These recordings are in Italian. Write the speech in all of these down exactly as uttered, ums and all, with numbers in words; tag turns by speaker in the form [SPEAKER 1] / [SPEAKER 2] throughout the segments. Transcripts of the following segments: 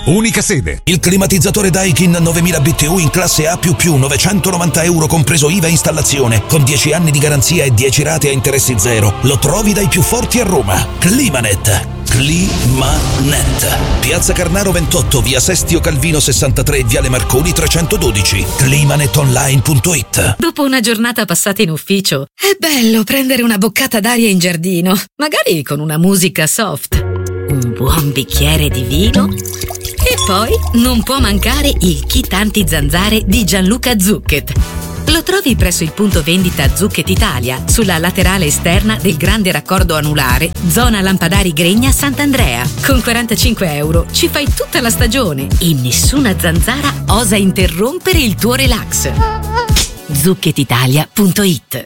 [SPEAKER 1] Unica sede.
[SPEAKER 2] Il climatizzatore Daikin novemila B T U in classe A++, novecentonovanta euro compreso I V A installazione, con dieci anni di garanzia e dieci rate a interessi zero. Lo trovi dai più forti a Roma. Climanet. Climanet. Piazza Carnaro ventotto, via Sestio Calvino sessantatré, viale Marconi trecentododici. climanetonline punto it.
[SPEAKER 3] Dopo una giornata passata in ufficio, è bello prendere una boccata d'aria in giardino, magari con una musica soft, un buon bicchiere di vino e poi non può mancare il kit anti-zanzare di Gianluca Zucchet. Lo trovi presso il punto vendita Zucchet Italia, sulla laterale esterna del grande raccordo anulare, zona Lampadari Gregna Sant'Andrea. Con quarantacinque euro ci fai tutta la stagione e nessuna zanzara osa interrompere il tuo relax. zucchet italia punto it.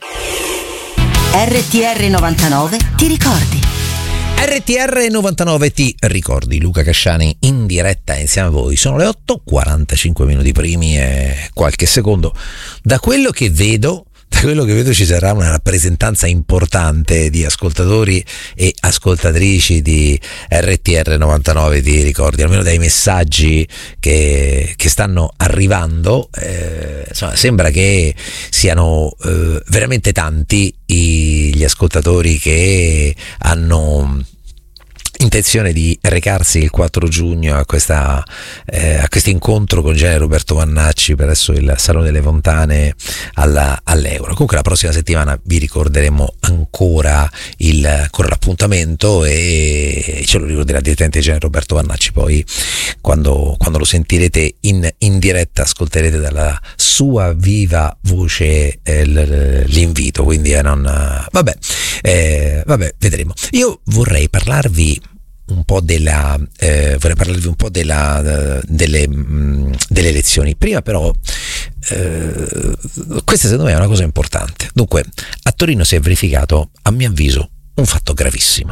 [SPEAKER 4] R T R novantanove ti ricordi?
[SPEAKER 5] R T R novantanove ti ricordi, Luca Casciani in diretta insieme a voi. Sono le otto, quarantacinque minuti primi e qualche secondo. Da quello che vedo, da quello che vedo ci sarà una rappresentanza importante di ascoltatori e ascoltatrici di R T R novantanove ti ricordi, almeno dai messaggi che, che stanno arrivando. Eh, insomma, sembra che siano eh, veramente tanti i, gli ascoltatori che hanno intenzione di recarsi il quattro giugno a questa eh, a questo incontro con il generale Roberto Vannacci presso il Salone delle Fontane alla, all'Euro. Comunque la prossima settimana vi ricorderemo ancora il ancora l'appuntamento e ce lo ricorderà direttamente il generale Roberto Vannacci. Poi quando, quando lo sentirete in, in diretta ascolterete dalla sua viva voce eh, l'invito, quindi eh, non vabbè eh, vabbè vedremo. Io vorrei parlarvi un po' della eh, vorrei parlarvi un po' della delle mh, delle elezioni. Prima però eh, questa secondo me è una cosa importante. Dunque, a Torino si è verificato, a mio avviso, un fatto gravissimo.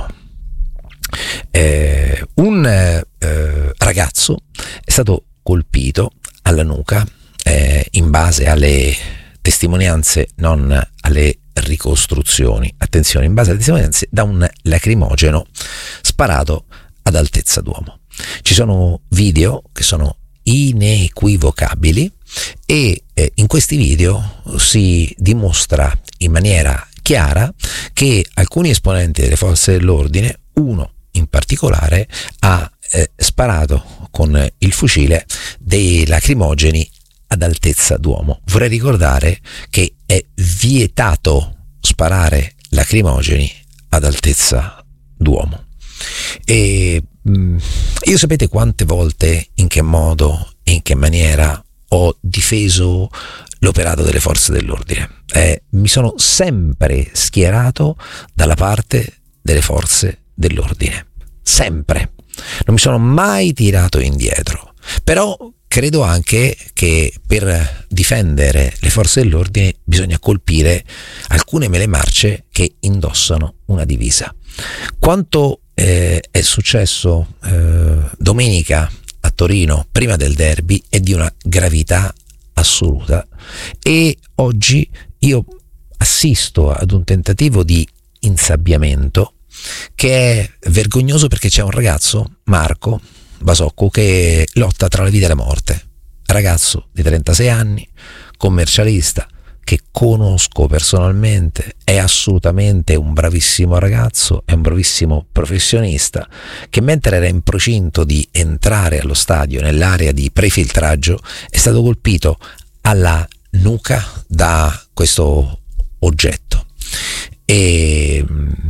[SPEAKER 5] Eh, un eh, ragazzo è stato colpito alla nuca eh, in base alle testimonianze, non alle ricostruzioni, attenzione, in base alle testimonianze, da un lacrimogeno sparato ad altezza d'uomo. Ci sono video che sono inequivocabili e eh, in questi video si dimostra in maniera chiara che alcuni esponenti delle forze dell'ordine, uno in particolare, ha eh, sparato con il fucile dei lacrimogeni ad altezza d'uomo. Vorrei ricordare che è vietato sparare lacrimogeni ad altezza d'uomo. E mh, io sapete quante volte, in che modo e in che maniera ho difeso l'operato delle forze dell'ordine. Eh, mi sono sempre schierato dalla parte delle forze dell'ordine, sempre. Non mi sono mai tirato indietro. Però credo anche che per difendere le forze dell'ordine bisogna colpire alcune mele marce che indossano una divisa. Quanto eh, è successo eh, domenica a Torino prima del derby è di una gravità assoluta e oggi io assisto ad un tentativo di insabbiamento che è vergognoso, perché c'è un ragazzo, Marco Basocco, che lotta tra la vita e la morte. Ragazzo di trentasei anni, commercialista, che conosco personalmente, è assolutamente un bravissimo ragazzo, è un bravissimo professionista, che mentre era in procinto di entrare allo stadio nell'area di prefiltraggio è stato colpito alla nuca da questo oggetto. E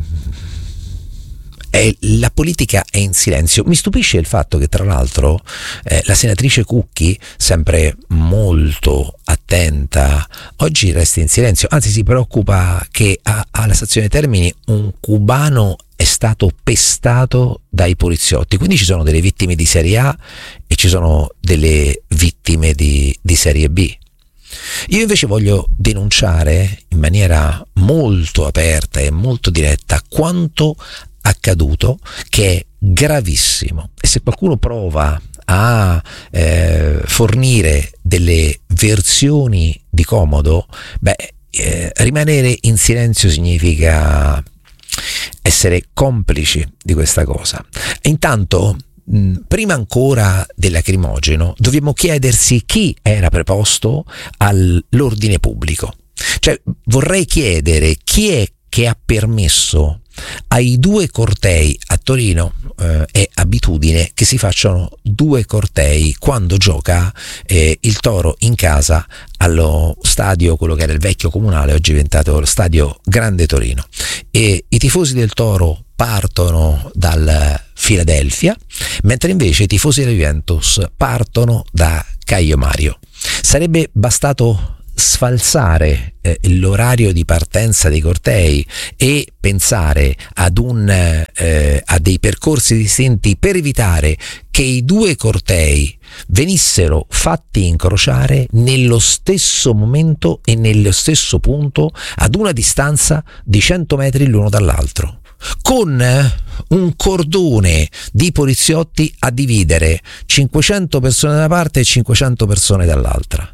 [SPEAKER 5] E la politica è in silenzio. Mi stupisce il fatto che tra l'altro eh, la senatrice Cucchi, sempre molto attenta, oggi resti in silenzio, anzi si preoccupa che a, alla stazione Termini un cubano è stato pestato dai poliziotti, quindi ci sono delle vittime di serie A e ci sono delle vittime di, di serie B. Io invece voglio denunciare in maniera molto aperta e molto diretta quanto accaduto, che è gravissimo, e se qualcuno prova a eh, fornire delle versioni di comodo, beh, eh, rimanere in silenzio significa essere complici di questa cosa. E intanto mh, prima ancora del lacrimogeno dobbiamo chiedersi chi era preposto all'ordine pubblico. Cioè, vorrei chiedere chi è che ha permesso ai due cortei. A Torino eh, è abitudine che si facciano due cortei quando gioca eh, il Toro in casa allo stadio, quello che era il vecchio comunale, oggi è diventato lo stadio Grande Torino, e i tifosi del Toro partono dal Philadelphia, mentre invece i tifosi della Juventus partono da Caio Mario. Sarebbe bastato sfalsare eh, l'orario di partenza dei cortei e pensare ad un eh, a dei percorsi distinti per evitare che i due cortei venissero fatti incrociare nello stesso momento e nello stesso punto ad una distanza di cento metri l'uno dall'altro, con un cordone di poliziotti a dividere cinquecento persone da una parte e cinquecento persone dall'altra.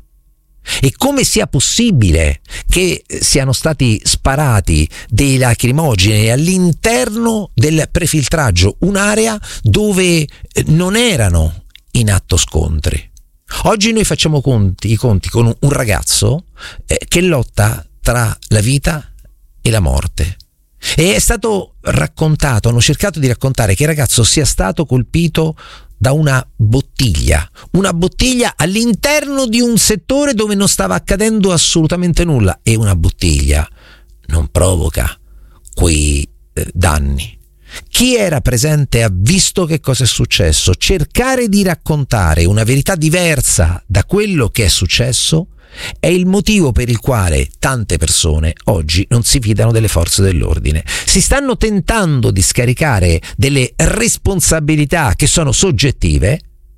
[SPEAKER 5] E come sia possibile che siano stati sparati dei lacrimogeni all'interno del prefiltraggio, un'area dove non erano in atto scontri. Oggi noi facciamo conti, i conti con un ragazzo eh, che lotta tra la vita e la morte. E è stato raccontato, hanno cercato di raccontare che il ragazzo sia stato colpito da una bottiglia, una bottiglia all'interno di un settore dove non stava accadendo assolutamente nulla, e una bottiglia non provoca quei eh, danni. Chi era presente ha visto che cosa è successo. Cercare di raccontare una verità diversa da quello che è successo è il motivo per il quale tante persone oggi non si fidano delle forze dell'ordine. Si stanno tentando di scaricare delle responsabilità che sono soggettive,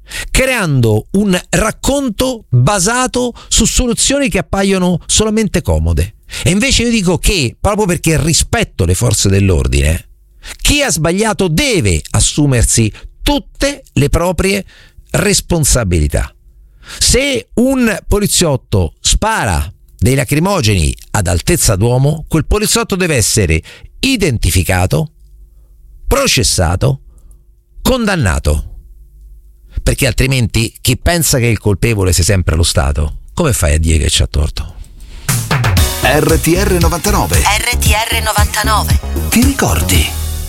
[SPEAKER 5] creando un racconto basato su soluzioni che appaiono solamente comode. E invece io dico che, proprio perché rispetto le forze dell'ordine, chi ha sbagliato deve assumersi tutte le proprie responsabilità. Se un poliziotto spara dei lacrimogeni ad altezza d'uomo, quel poliziotto deve essere identificato, processato, condannato, perché altrimenti chi pensa che il colpevole sia sempre lo Stato, come fai a dire che c'ha torto?
[SPEAKER 2] R T R novantanove.
[SPEAKER 4] R T R novantanove.
[SPEAKER 2] Ti ricordi?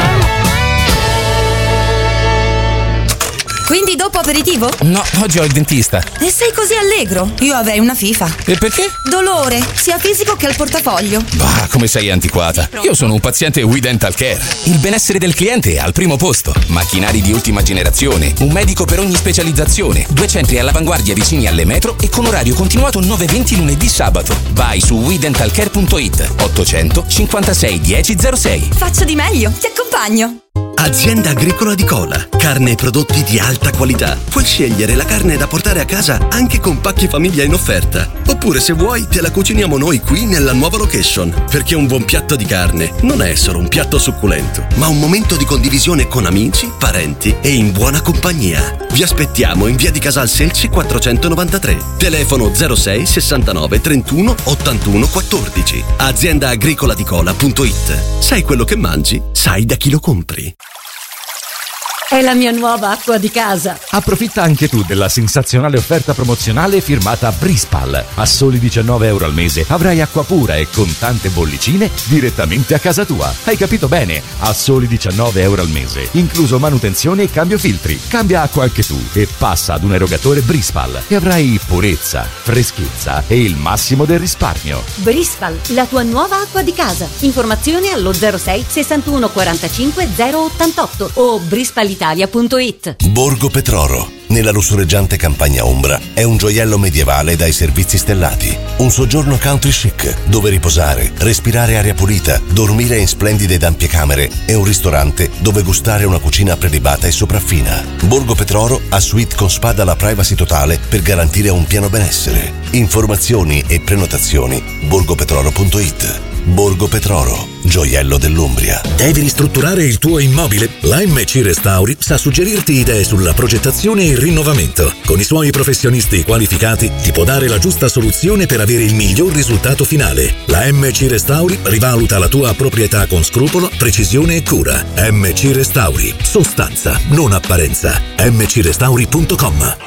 [SPEAKER 1] Quindi dopo aperitivo?
[SPEAKER 6] No, oggi ho il dentista.
[SPEAKER 1] E sei così allegro? Io avrei una FIFA.
[SPEAKER 6] E perché?
[SPEAKER 1] Dolore, sia fisico che al portafoglio.
[SPEAKER 6] Bah, come sei antiquata. Io sono un paziente We Dental Care. Il benessere del cliente è al primo posto. Macchinari di ultima generazione, un medico per ogni specializzazione, due centri all'avanguardia vicini alle metro e con orario continuato nove venti lunedì sabato. Vai su we dental care punto it. ottocento cinquantasei dieci zero sei.
[SPEAKER 1] Faccio di meglio, ti accompagno.
[SPEAKER 7] Azienda Agricola di Cola. Carne e prodotti di alta qualità. Puoi scegliere la carne da portare a casa anche con pacchi famiglia in offerta. Oppure, se vuoi, te la cuciniamo noi qui nella nuova location. Perché un buon piatto di carne non è solo un piatto succulento, ma un momento di condivisione con amici, parenti e in buona compagnia. Vi aspettiamo in via di Casal Selci quattrocentonovantatré. Telefono zero sei sessantanove trentuno ottantuno quattordici. azienda agricola di cola punto it. Sai quello che mangi? Sai da chi lo compri.
[SPEAKER 8] È la mia nuova acqua di casa.
[SPEAKER 9] Approfitta anche tu della sensazionale offerta promozionale firmata Brispal. A soli diciannove euro al mese avrai acqua pura e con tante bollicine direttamente a casa tua. Hai capito bene? A soli diciannove euro al mese, incluso manutenzione e cambio filtri. Cambia acqua anche tu e passa ad un erogatore Brispal e avrai purezza, freschezza e il massimo del risparmio.
[SPEAKER 8] Brispal, la tua nuova acqua di casa. Informazioni allo zero sei sessantuno quarantacinque zero ottantotto o brispal italia punto it.
[SPEAKER 10] Borgo Petroro, nella lussureggiante campagna ombra, è un gioiello medievale dai servizi stellati. Un soggiorno country chic, dove riposare, respirare aria pulita, dormire in splendide ampiecamere e un ristorante dove gustare una cucina prelibata e sopraffina. Borgo Petroro ha suite con spa dalla privacy totale per garantire un pieno benessere. Informazioni e prenotazioni borgo petroro punto it. Borgo Petroro, gioiello dell'Umbria.
[SPEAKER 11] Devi ristrutturare il tuo immobile? La M C Restauri sa suggerirti idee sulla progettazione e il rinnovamento. Con i suoi professionisti qualificati ti può dare la giusta soluzione per avere il miglior risultato finale. La M C Restauri rivaluta la tua proprietà con scrupolo, precisione e cura. M C Restauri, sostanza, non apparenza. m c restauri punto com.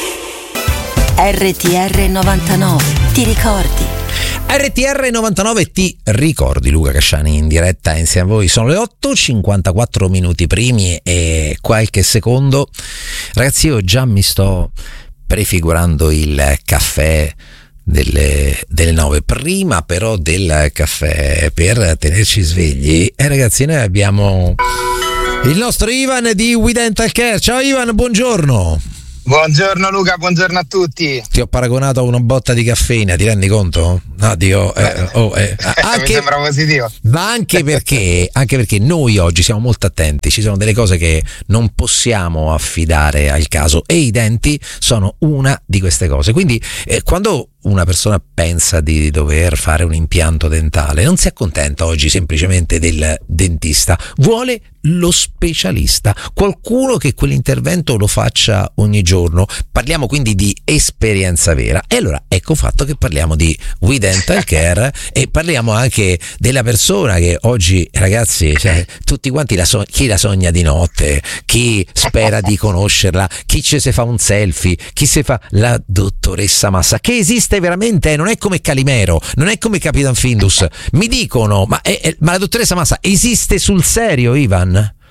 [SPEAKER 4] R T R novantanove, ti ricordi?
[SPEAKER 5] R T R novantanove ti ricordi, Luca Casciani in diretta insieme a voi. Sono le otto e cinquantaquattro minuti primi e qualche secondo. Ragazzi, io già mi sto prefigurando il caffè delle, delle nove, prima però del caffè per tenerci svegli. E ragazzi, noi abbiamo il nostro Ivan di We Dental Care. Ciao Ivan, buongiorno.
[SPEAKER 12] Buongiorno Luca, buongiorno a tutti.
[SPEAKER 5] Ti ho paragonato a una botta di caffeina, ti rendi conto? No, Dio, eh, oh, eh. Anche,
[SPEAKER 12] mi sembra positivo.
[SPEAKER 5] Ma anche perché, anche perché noi oggi siamo molto attenti, ci sono delle cose che non possiamo affidare al caso e i denti sono una di queste cose. Quindi eh, quando una persona pensa di dover fare un impianto dentale, non si accontenta oggi semplicemente del dentista, vuole lo specialista, qualcuno che quell'intervento lo faccia ogni giorno. Parliamo quindi di esperienza vera. E allora ecco fatto che parliamo di We Dental Care e parliamo anche della persona che oggi, ragazzi, cioè, tutti quanti la so- chi la sogna di notte, chi spera di conoscerla, chi ci si fa un selfie, chi si fa la dottoressa Massa, che esiste veramente, non è come Calimero, non è come Capitan Findus. Mi dicono, ma, è, è, ma la dottoressa Massa esiste sul serio, Ivan?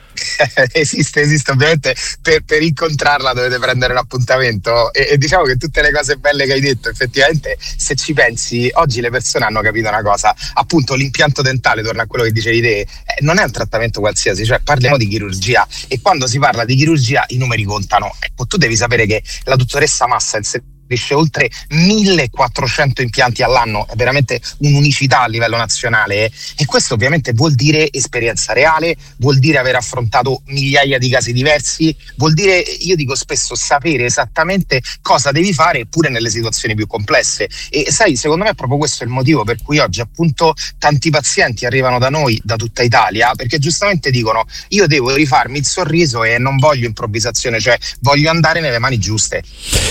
[SPEAKER 12] esiste, esiste ovviamente. Per, per incontrarla dovete prendere un appuntamento e, e diciamo che tutte le cose belle che hai detto, effettivamente, se ci pensi, oggi le persone hanno capito una cosa, appunto l'impianto dentale, torna a quello che dicevi te, eh, non è un trattamento qualsiasi, cioè parliamo di chirurgia e quando si parla di chirurgia i numeri contano. Ecco, tu devi sapere che la dottoressa Massa inserisce oltre millequattrocento impianti all'anno, è veramente un'unicità a livello nazionale eh? E questo ovviamente vuol dire esperienza reale, vuol dire aver affrontato migliaia di casi diversi, vuol dire, io dico spesso, sapere esattamente cosa devi fare pure nelle situazioni più complesse. E sai, secondo me è proprio questo il motivo per cui oggi appunto tanti pazienti arrivano da noi da tutta Italia, perché giustamente dicono: io devo rifarmi il sorriso e non voglio improvvisazione, cioè voglio andare nelle mani giuste.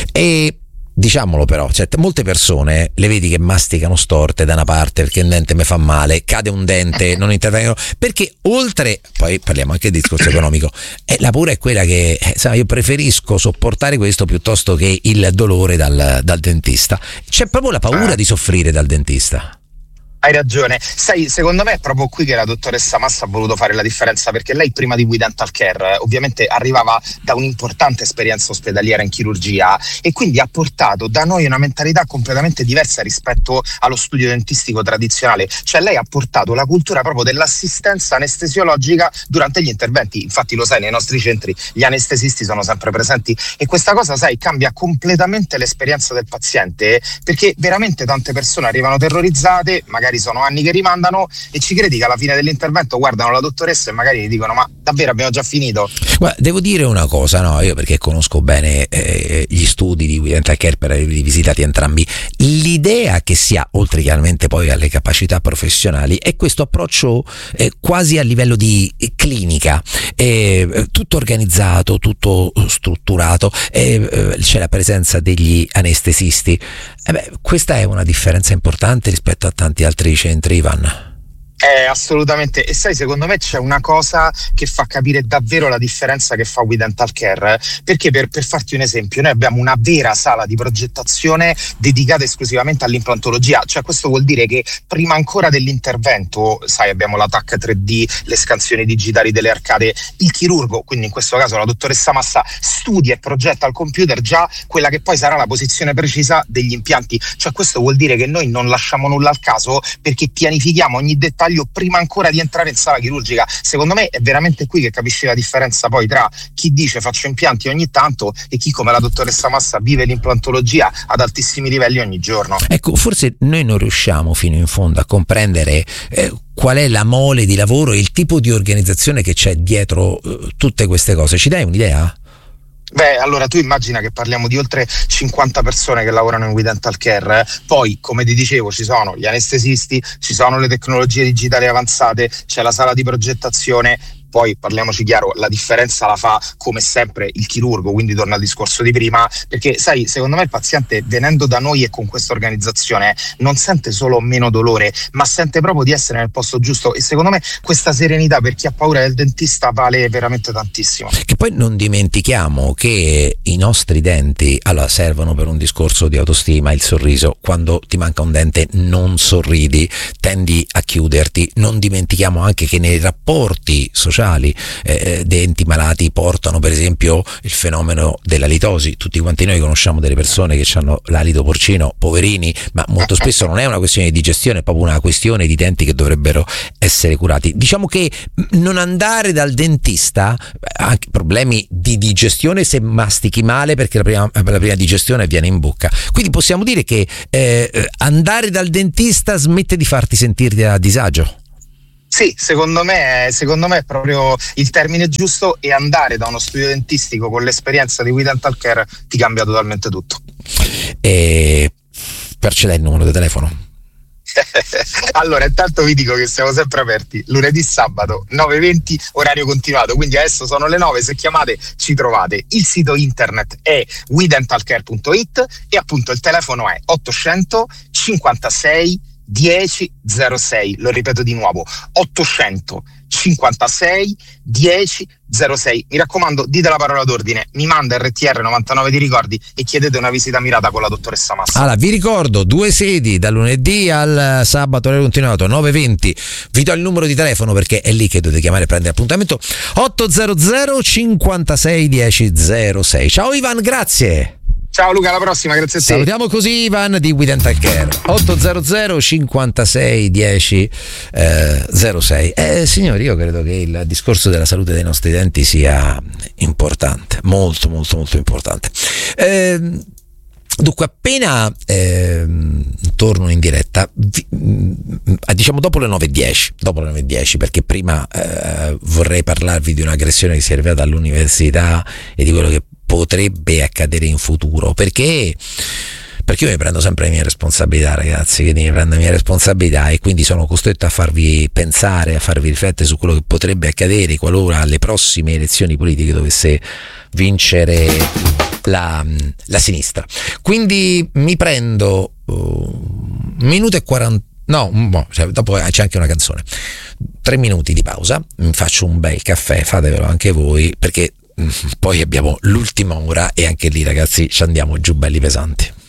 [SPEAKER 5] E diciamolo però, cioè, molte persone le vedi che masticano storte da una parte perché il dente mi fa male, cade un dente, non intervengono, perché oltre, poi parliamo anche di discorso economico, eh, la paura è quella che eh, sai, io preferisco sopportare questo piuttosto che il dolore dal, dal dentista. C'è proprio la paura di soffrire dal dentista.
[SPEAKER 12] Hai ragione, sai, secondo me è proprio qui che la dottoressa Massa ha voluto fare la differenza, perché lei prima di We Dental Care ovviamente arrivava da un'importante esperienza ospedaliera in chirurgia e quindi ha portato da noi una mentalità completamente diversa rispetto allo studio dentistico tradizionale, cioè lei ha portato la cultura proprio dell'assistenza anestesiologica durante gli interventi. Infatti lo sai, nei nostri centri gli anestesisti sono sempre presenti e questa cosa, sai, cambia completamente l'esperienza del paziente, perché veramente tante persone arrivano terrorizzate, magari sono anni che rimandano e ci credi che alla fine dell'intervento guardano la dottoressa e magari gli dicono: ma davvero abbiamo già finito?
[SPEAKER 5] Guarda, devo dire una cosa, no, io perché conosco bene eh, gli studi di We Dental Care per averli visitati entrambi, l'idea che si ha, oltre chiaramente poi alle capacità professionali, è questo approccio eh, quasi a livello di clinica, eh, tutto organizzato, tutto strutturato, eh, c'è la presenza degli anestesisti. Eh beh, questa è una differenza importante rispetto a tanti altri centri, Ivan.
[SPEAKER 12] Eh, assolutamente. E sai, secondo me c'è una cosa che fa capire davvero la differenza che fa We Dental Care, perché per, per farti un esempio, noi abbiamo una vera sala di progettazione dedicata esclusivamente all'implantologia, cioè questo vuol dire che prima ancora dell'intervento, sai, abbiamo la T A C tre D, le scansioni digitali delle arcate, il chirurgo, quindi in questo caso la dottoressa Massa, studia e progetta al computer già quella che poi sarà la posizione precisa degli impianti, cioè questo vuol dire che noi non lasciamo nulla al caso, perché pianifichiamo ogni dettaglio prima ancora di entrare in sala chirurgica. Secondo me è veramente qui che capisci la differenza poi tra chi dice faccio impianti ogni tanto e chi, come la dottoressa Massa, vive l'implantologia ad altissimi livelli ogni giorno.
[SPEAKER 5] Ecco, forse noi non riusciamo fino in fondo a comprendere eh, qual è la mole di lavoro e il tipo di organizzazione che c'è dietro eh, tutte queste cose. Ci dai un'idea?
[SPEAKER 12] Beh, allora tu immagina che parliamo di oltre cinquanta persone che lavorano in We Dental Care, poi come ti dicevo ci sono gli anestesisti, ci sono le tecnologie digitali avanzate, c'è la sala di progettazione. Poi parliamoci chiaro, la differenza la fa come sempre il chirurgo, quindi torna al discorso di prima, perché sai, secondo me il paziente venendo da noi e con questa organizzazione non sente solo meno dolore, ma sente proprio di essere nel posto giusto, e secondo me questa serenità per chi ha paura del dentista vale veramente tantissimo.
[SPEAKER 5] Che poi non dimentichiamo che i nostri denti allora servono per un discorso di autostima, il sorriso. Quando ti manca un dente non sorridi, tendi a chiuderti. Non dimentichiamo anche che nei rapporti sociali Eh, denti malati portano per esempio il fenomeno della litosi. Tutti quanti noi conosciamo delle persone che hanno l'alito porcino, poverini, ma molto spesso non è una questione di digestione, è proprio una questione di denti che dovrebbero essere curati. Diciamo che non andare dal dentista, anche problemi di digestione se mastichi male, perché la prima, la prima digestione avviene in bocca. Quindi possiamo dire che eh, andare dal dentista smette di farti sentire a disagio.
[SPEAKER 12] Sì, secondo me, secondo me è proprio il termine giusto, e andare da uno studio dentistico con l'esperienza di We Dental Care ti cambia totalmente tutto.
[SPEAKER 5] E per ce l'hai il numero di telefono?
[SPEAKER 12] Allora, intanto vi dico che siamo sempre aperti lunedì, sabato, nove e venti, orario continuato, quindi adesso sono le nove, se chiamate ci trovate. Il sito internet è we dental care punto it e appunto il telefono è ottocento cinquantasei dieci zero sei, lo ripeto di nuovo, ottocento cinquantasei dieci zero sei. Mi raccomando, dite la parola d'ordine, mi manda R T R novantanove di ricordi e chiedete una visita mirata con la dottoressa Massa.
[SPEAKER 5] Allora, vi ricordo due sedi dal lunedì al sabato, orario continuato, nove e venti. Vi do il numero di telefono perché è lì che dovete chiamare e prendere appuntamento, ottocento cinquantasei dieci zero sei. Ciao Ivan, grazie.
[SPEAKER 12] Ciao Luca, alla prossima, grazie a te.
[SPEAKER 5] Salutiamo così Ivan di We Dental Care. ottocento cinquantasei dieci zero sei. Eh, signori, io credo che il discorso della salute dei nostri denti sia importante, molto molto molto importante. Eh, Dunque, appena eh, torno in diretta, vi, diciamo dopo le nove e dieci, dopo le nove e dieci, perché prima eh, vorrei parlarvi di un'aggressione che si è arrivata all'università e di quello che potrebbe accadere in futuro, perché perché io mi prendo sempre le mie responsabilità, ragazzi, che mi prendo le mie responsabilità, e quindi sono costretto a farvi pensare, a farvi riflettere su quello che potrebbe accadere qualora alle prossime elezioni politiche dovesse vincere la, la sinistra. Quindi mi prendo uh, un minuto e quaranta, no, no, cioè, dopo c'è anche una canzone, tre minuti di pausa, mi faccio un bel caffè, fatevelo anche voi, perché poi abbiamo l'ultima ora e anche lì, ragazzi, ci andiamo giù belli pesanti.